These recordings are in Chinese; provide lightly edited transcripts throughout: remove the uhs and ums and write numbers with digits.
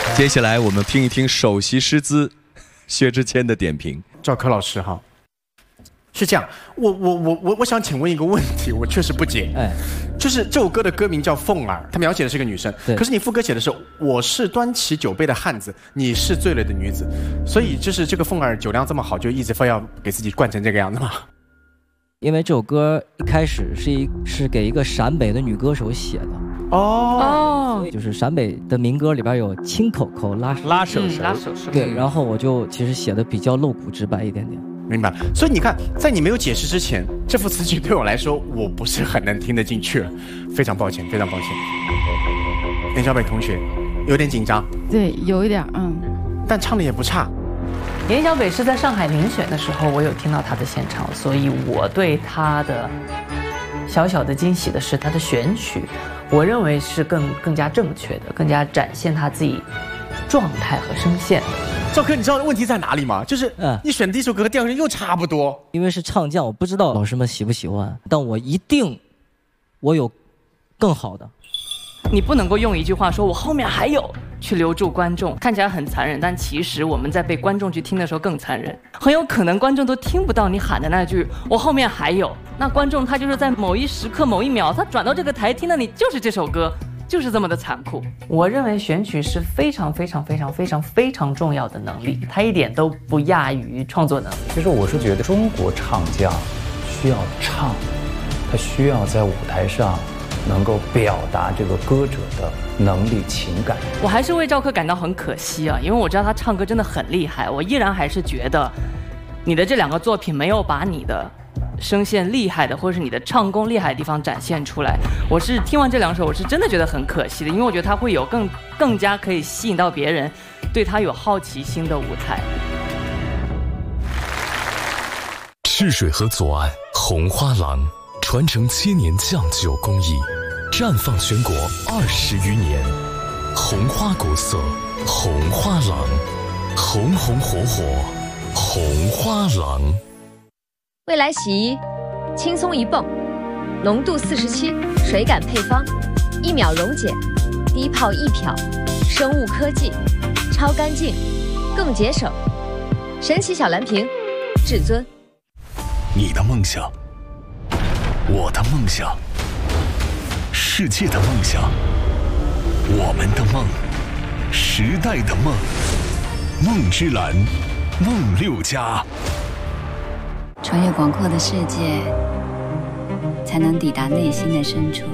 接下来我们听一听首席师资薛之谦的点评。 赵柯老师哈，是这样，我想请问一个问题，我确实不解。就是这首歌的歌名叫《凤儿》，它描写的是个女生，可是你副歌写的是我是端起酒杯的汉子，你是醉了的女子，所以就是这个凤儿酒量这么好，就一直非要给自己灌成这个样子吗？ 因为这首歌一开始是给一个陕北的女歌手写的。就是陕北的民歌里边有清口口拉手手，对，然后我就其实写的比较露骨直白一点点。 明白。所以你看，在你没有解释之前，这副词曲对我来说，我不是很能听得进去了，非常抱歉，非常抱歉。连小北同学有点紧张， 对，有一点， 但唱的也不差。 连小北是在上海遴选的时候，我有听到他的现场，所以我对他的小小的惊喜的是他的选曲，我认为是更加正确的，更加展现他自己状态和声线。 赵柯，你知道问题在哪里吗？就是你选的第一首歌和第二首又差不多。 因为是唱将，我不知道老师们喜不喜欢，但我有更好的。 你不能够用一句话说我后面还有去留住观众，看起来很残忍，但其实我们在被观众去听的时候更残忍，很有可能观众都听不到你喊的那句我后面还有，那观众他就是在某一时刻某一秒他转到这个台听到你就是这首歌，就是这么的残酷。我认为选曲是非常非常非常非常非常重要的能力，它一点都不亚于创作能力。 其实我是觉得中国唱将需要唱，他需要在舞台上能够表达这个歌者的能力情感。 我还是为赵柯感到很可惜啊，因为我知道他唱歌真的很厉害，我依然还是觉得你的这两个作品没有把你的声线厉害的或者是你的唱功厉害的地方展现出来。我是听完这两首我是真的觉得很可惜的，因为我觉得他会有更加可以吸引到别人对他有好奇心的舞台。 赤水河左岸红花廊传承7年酱酒工艺，绽放全国20余年。红花国色，红花廊，红红火火，红花廊。 未来洗衣，轻松一泵，浓度47，水感配方，1秒溶解，低泡易漂，生物科技，超干净，更节省。神奇小蓝瓶，至尊。 你的梦想，我的梦想，世界的梦想，我们的梦，时代的梦，梦之蓝，梦6家。 穿越广阔的世界，才能抵达内心的深处。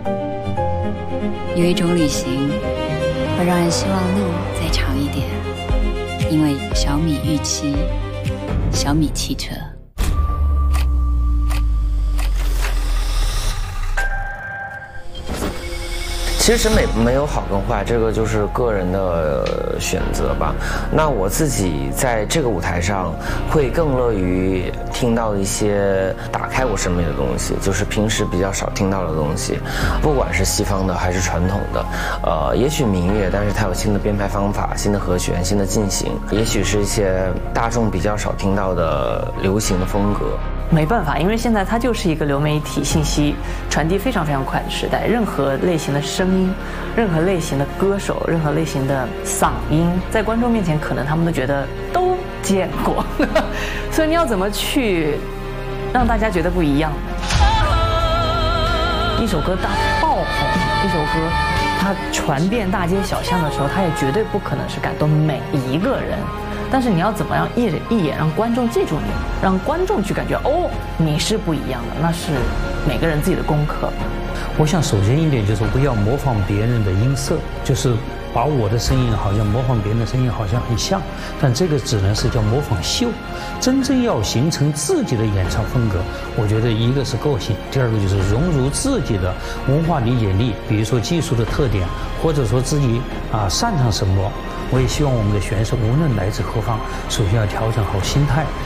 有一种旅行，会让人希望路再长一点，因为小米预期，小米汽车。 其实审美没有好跟坏，这个就是个人的选择吧。那我自己在这个舞台上会更乐于听到一些打开我审美的东西，就是平时比较少听到的东西，不管是西方的还是传统的。也许民乐，但是它有新的编排方法、新的和弦、新的进行，也许是一些大众比较少听到的流行的风格。 没办法，因为现在它就是一个流媒体信息传递非常非常快的时代，任何类型的声音，任何类型的歌手，任何类型的嗓音，在观众面前可能他们都觉得都见过所以你要怎么去让大家觉得不一样呢？一首歌大爆红，一首歌它传遍大街小巷的时候，它也绝对不可能是感动每一个人，但是你要怎么样一眼让观众记住你，让观众去感觉哦你是不一样的，那是每个人自己的功课。 我想首先一点就是不要模仿别人的音色，就是把我的声音好像模仿别人的声音好像很像，但这个只能是叫模仿秀。真正要形成自己的演唱风格，我觉得一个是个性，第二个就是融入自己的文化理解力，比如说技术的特点，或者说自己擅长什么。我也希望我们的选手无论来自何方，首先要调整好心态。